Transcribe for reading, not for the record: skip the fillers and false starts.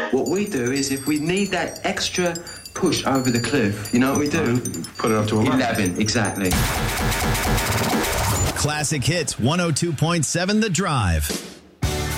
What we do is if we need that extra push over the cliff, you know what we do? Put it up to 11. 11, exactly. Classic Hits 102.7 The Drive.